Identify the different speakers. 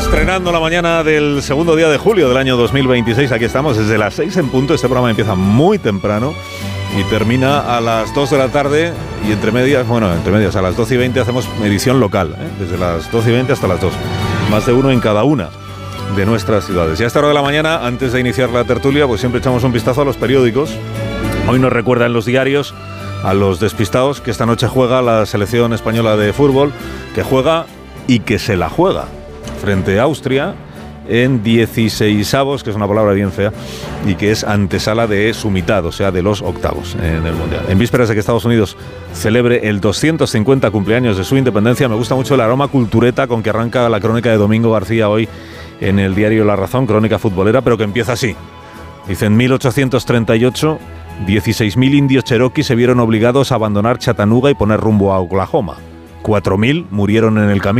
Speaker 1: Estrenando la mañana del segundo día de julio del año 2026, aquí estamos desde las 6 en punto. Este programa empieza muy temprano y termina a las 2 de la tarde y entre medias a las 12 y 20 hacemos edición local, desde las 12 y 20 hasta las 2, más de uno en cada una de nuestras ciudades. Y a esta hora de la mañana, antes de iniciar la tertulia, pues siempre echamos un vistazo a los periódicos. Hoy nos recuerdan los diarios a los despistados que esta noche juega la selección española de fútbol, que juega y que se la juega frente a Austria en 16avos, que es una palabra bien fea, y que es antesala de su mitad, o sea, de los octavos en el Mundial. En vísperas de que Estados Unidos celebre el 250 cumpleaños de su independencia, me gusta mucho el aroma cultureta con que arranca la crónica de Domingo García hoy en el diario La Razón, crónica futbolera, pero que empieza así. Dice, en 1838, 16.000 indios cherokee se vieron obligados a abandonar Chattanooga y poner rumbo a Oklahoma. 4.000 murieron en el camino.